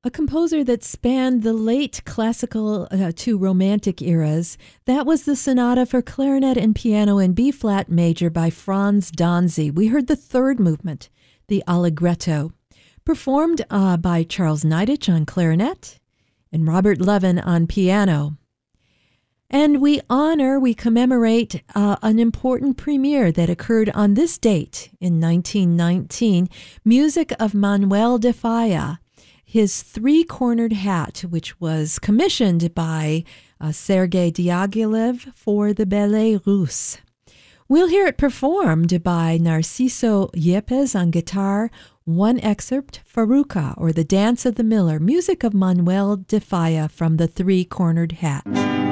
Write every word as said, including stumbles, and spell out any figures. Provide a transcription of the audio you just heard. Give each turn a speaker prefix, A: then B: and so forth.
A: A composer that spanned the late classical uh, to romantic eras, that was the sonata for clarinet and piano in B-flat major by Franz Danzi. We heard the third movement, the Allegretto, performed uh, by Charles Neidich on clarinet and Robert Levin on piano. And we honor, we commemorate uh, an important premiere that occurred on this date in nineteen nineteen, music of Manuel de Falla, his Three-Cornered Hat, which was commissioned by uh, Sergei Diaghilev for the Ballet Russe. We'll hear it performed by Narciso Yepes on guitar, one excerpt, Faruka, or The Dance of the Miller, music of Manuel de Falla from the Three-Cornered Hat.